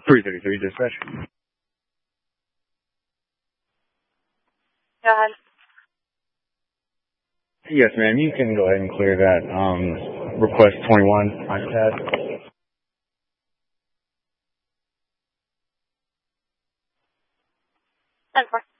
333 dispatch. Go ahead. Yes, ma'am. You can go ahead and clear that. Request 21 on tab. 10-4.